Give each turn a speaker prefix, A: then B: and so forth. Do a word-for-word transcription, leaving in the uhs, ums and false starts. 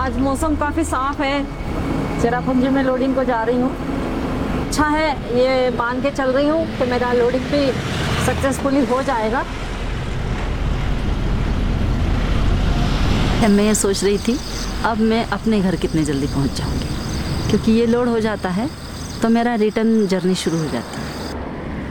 A: आज मौसम काफ़ी साफ है। चेरापूंजी में लोडिंग को जा रही हूँ। अच्छा है, ये मान के चल रही हूँ कि मेरा लोडिंग भी सक्सेसफुली हो जाएगा। मैं ये सोच रही थी अब मैं अपने घर कितने जल्दी पहुँच जाऊँगी, क्योंकि ये लोड हो जाता है तो मेरा रिटर्न जर्नी शुरू हो जाती है।